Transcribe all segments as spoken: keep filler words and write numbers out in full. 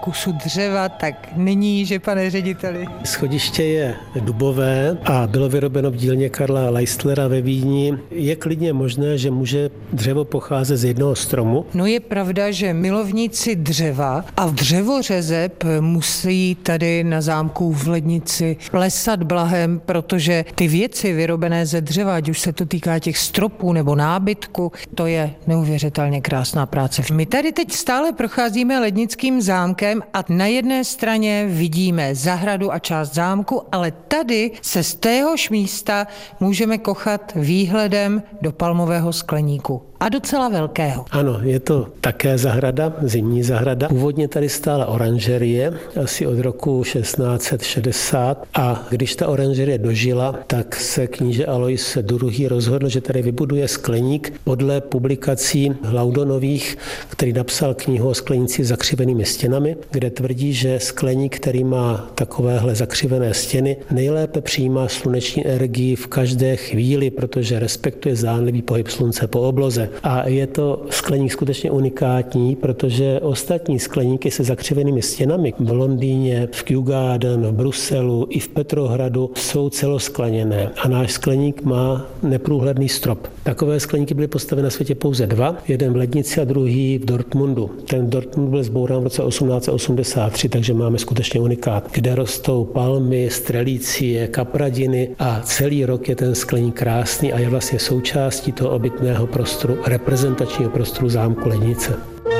kusu dřeva, tak není, že pane řediteli? Schodiště je dubové a bylo vyrobeno v dílně Karla Leistlera ve Vídni. Je klidně možné, že může dřevo pocházet z jednoho stromu? No je pravda, že milovníci dřeva a dřevořezeb musí tady na zámku v Lednici plesat blahem, protože ty věci vyrobené ze dřeva, ať už se to týká těch stropů nebo nábytku, to je neuvěřitelně krásná práce. My tady teď stále procházíme Lednickým zámkem a na jedné straně vidíme zahradu a část zámku, ale tady se z téhož místa můžeme kochat výhledem do palmového skleníku. A docela velkého. Ano, je to také zahrada, zimní zahrada. Původně tady stála oranžerie, asi od roku šestnáct set šedesát, a když ta oranžerie dožila, tak se kníže Alois druhý. rozhodl, že tady vybuduje skleník podle publikací Laudonových, který napsal knihu o sklenících s zakřivenými stěnami, kde tvrdí, že skleník, který má takovéhle zakřivené stěny, nejlépe přijímá sluneční energii v každé chvíli, protože respektuje zdánlivý pohyb slunce po obloze. A je to skleník skutečně unikátní, protože ostatní skleníky se zakřivenými stěnami v Londýně, v Kew Garden, v Bruselu i v Petrohradu jsou celoskleněné. A náš skleník má neprůhledný strop. Takové skleníky byly postaveny na světě pouze dva, jeden v Lednici a druhý v Dortmundu. Ten Dortmund byl zbourán v roce osmnáct set osmdesát tři, takže máme skutečně unikát, kde rostou palmy, strelicie, kapradiny a celý rok je ten skleník krásný a je vlastně součástí toho obytného prostoru, reprezentačního prostoru zámku Lednice.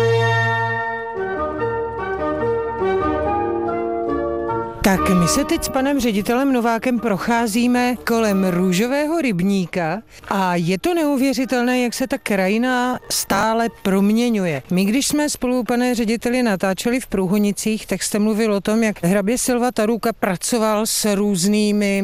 Tak my se teď s panem ředitelem Novákem procházíme kolem růžového rybníka a je to neuvěřitelné, jak se ta krajina stále proměňuje. My, když jsme spolu, pane řediteli, natáčeli v Průhonicích, tak jste mluvil o tom, jak hrabě Silva Taruka pracoval s různými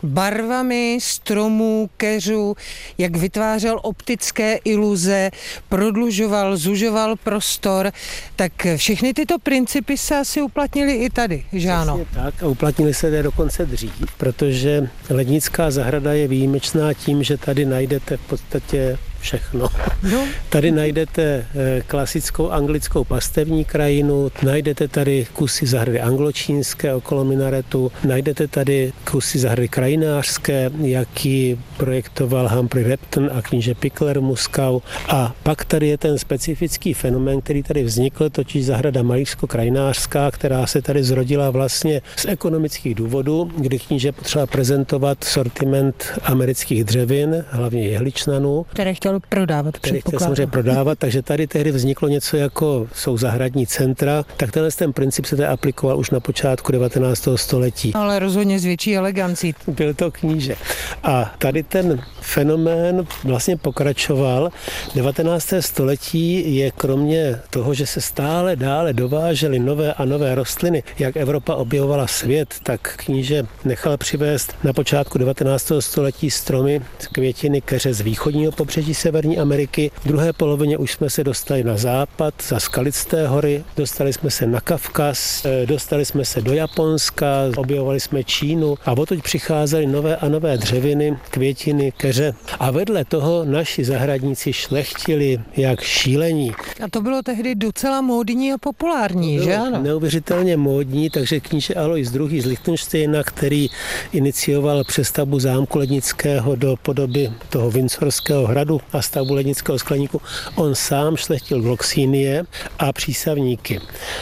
barvami stromů, keřů, jak vytvářel optické iluze, prodlužoval, zužoval prostor, tak všechny tyto principy se asi uplatnily i tady, že ano? Přesně tak, a uplatnily se tady dokonce dřív, protože Lednická zahrada je výjimečná tím, že tady najdete v podstatě všechno. No. Tady najdete klasickou anglickou pastevní krajinu, najdete tady kusy zahrady angločínské okolo minaretu, najdete tady kusy zahrady krajinářské, jaký projektoval Humphrey Repton a kníže Pickler Muskau. A pak tady je ten specifický fenomén, který tady vznikl, totiž zahrada malířsko-krajinářská, která se tady zrodila vlastně z ekonomických důvodů, kdy kníže potřeba prezentovat sortiment amerických dřevin, hlavně jehličnanů, které chtěl prodávat, který chtěl samozřejmě prodávat, takže tady tehdy vzniklo něco jako jsou zahradní centra, tak tenhle ten princip se tady aplikoval už na počátku devatenáctého století. Ale rozhodně s větší elegancí. Byl to kníže. A tady ten fenomén vlastně pokračoval. devatenácté století je kromě toho, že se stále dále dovážely nové a nové rostliny, jak Evropa objevovala svět, tak kníže nechal přivést na počátku devatenáctého století stromy, květiny, keře z východního pobřeží Severní Ameriky. V druhé polovině už jsme se dostali na západ, za Skalitské hory, dostali jsme se na Kavkaz, dostali jsme se do Japonska, objevovali jsme Čínu a odtud přicházely nové a nové dřeviny, květiny, keře. A vedle toho naši zahradníci šlechtili jak šílení. A to bylo tehdy docela módní a populární, že ano? Neuvěřitelně módní, takže kníže Alois druhý. z Lichtenštejna, který inicioval přestavbu zámku Lednického do podoby toho Windsorského hradu a stavbu Lednického skleníku, on sám šlechtil gloxinie a přísavníky.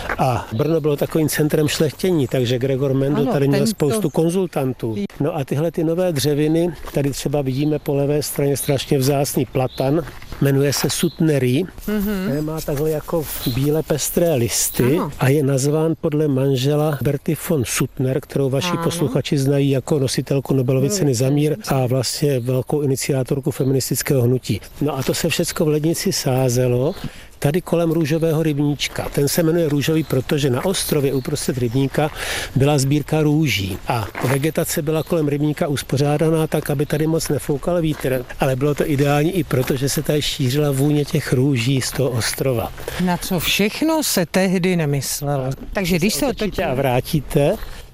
A Brno bylo takovým centrem šlechtění, takže Gregor Mendel ano, tady měl tento... spoustu konzultantů. No a tyhle ty nové dřeviny, tady třeba vidíme po levé straně strašně vzácný platan, jmenuje se Sutnery, mm-hmm. má takhle jako bílé pestré listy ano. a je nazván podle manžela Berty von Suttner, kterou vaši ano. posluchači znají jako nositelku Nobelovy ceny za mír a vlastně velkou iniciátorku feministického hnutí. No a to se všecko v Lednici sázelo tady kolem růžového rybníčka. Ten se jmenuje růžový, protože na ostrově uprostřed rybníka byla sbírka růží a vegetace byla kolem rybníka uspořádaná tak, aby tady moc nefoukal vítr, ale bylo to ideální i proto, že se tady šířila vůně těch růží z toho ostrova. Na co všechno se tehdy nemyslelo. Takže když se otočíte a vrátíte,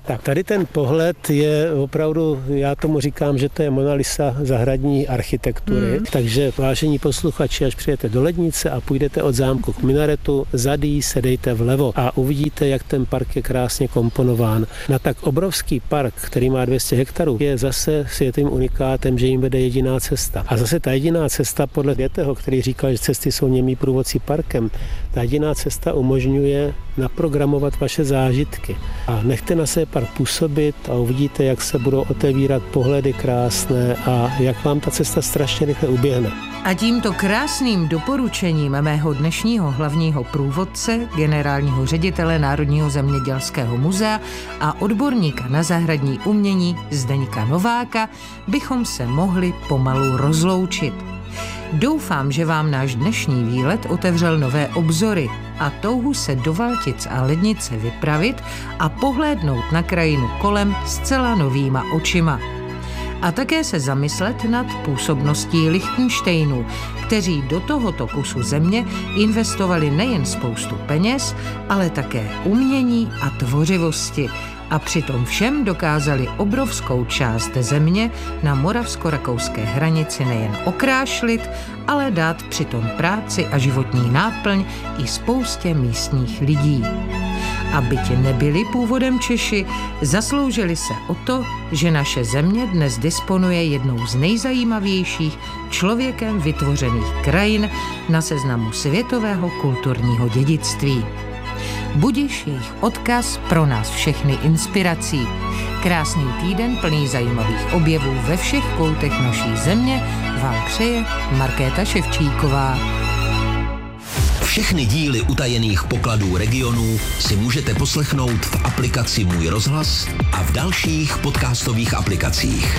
Tak tady ten pohled je opravdu, já tomu říkám, že to je Mona Lisa zahradní architektury. Hmm. Takže vážení posluchači, až přijete do Lednice a půjdete od zámku k minaretu, zadý se dejte vlevo a uvidíte, jak ten park je krásně komponován. Na tak obrovský park, který má dvě stě hektarů, je zase světým unikátem, že jim vede jediná cesta. A zase ta jediná cesta podle Goetheho, který říkal, že cesty jsou němí průvodci parkem, ta jediná cesta umožňuje naprogramovat vaše zážitky. A nechte na sebe park působit a uvidíte, jak se budou otevírat pohledy krásné a jak vám ta cesta strašně rychle uběhne. A tímto krásným doporučením mého dnešního hlavního průvodce, generálního ředitele Národního zemědělského muzea a odborníka na zahradní umění Zdeňka Nováka bychom se mohli pomalu rozloučit. Doufám, že vám náš dnešní výlet otevřel nové obzory a touhu se do Valtic a Lednice vypravit a pohlédnout na krajinu kolem zcela novýma očima. A také se zamyslet nad působností Lichtenštejnů, kteří do tohoto kusu země investovali nejen spoustu peněz, ale také umění a tvořivosti. A přitom všem dokázali obrovskou část země na moravsko-rakouské hranici nejen okrášlit, ale dát přitom práci a životní náplň i spoustě místních lidí. A byť nebyli původem Češi, zasloužili se o to, že naše země dnes disponuje jednou z nejzajímavějších člověkem vytvořených krajin na seznamu světového kulturního dědictví. Budiš jejich odkaz pro nás všechny inspirací. Krásný týden plný zajímavých objevů ve všech koutech naší země vám přeje Markéta Ševčíková. Všechny díly utajených pokladů regionů si můžete poslechnout v aplikaci Můj rozhlas a v dalších podcastových aplikacích.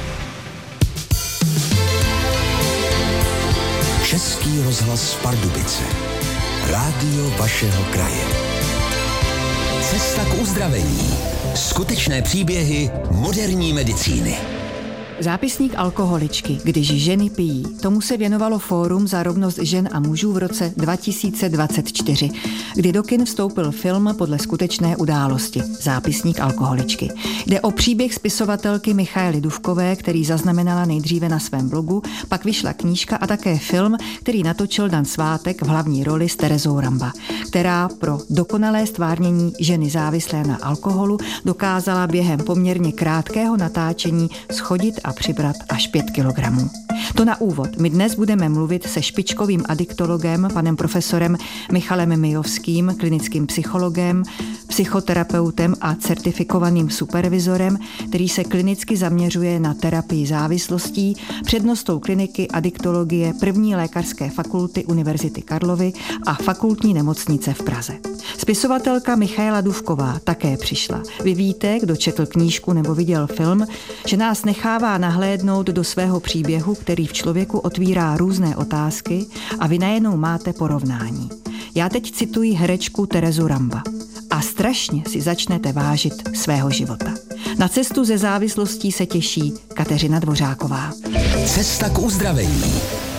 Český rozhlas Pardubice. Rádio vašeho kraje. Cesta k uzdravení. Skutečné příběhy moderní medicíny. Zápisník alkoholičky, když ženy pijí. Tomu se věnovalo Fórum za rovnost žen a mužů v roce dva tisíce dvacet čtyři, kdy do kin vstoupil film podle skutečné události Zápisník alkoholičky. Jde o příběh spisovatelky Michaely Dufkové, který zaznamenala nejdříve na svém blogu, pak vyšla knížka a také film, který natočil Dan Svátek v hlavní roli s Terezou Ramba, která pro dokonalé stvárnění ženy závislé na alkoholu dokázala během poměrně krátkého natáčení schodit a přibrat až pět kilogramů. To na úvod. My dnes budeme mluvit se špičkovým adiktologem, panem profesorem Michalem Mijovským, klinickým psychologem, psychoterapeutem a certifikovaným supervizorem, který se klinicky zaměřuje na terapii závislostí, přednostou kliniky adiktologie první lékařské fakulty Univerzity Karlovy a fakultní nemocnice v Praze. Spisovatelka Michaela Dufková také přišla. Vy víte, kdo četl knížku nebo viděl film, že nás nechává nahlédnout do svého příběhu, který v člověku otvírá různé otázky a vy najednou máte porovnání. Já teď cituji herečku Terezu Ramba. A strašně si začnete vážit svého života. Na cestu ze závislostí se těší Kateřina Dvořáková. Cesta k uzdravení.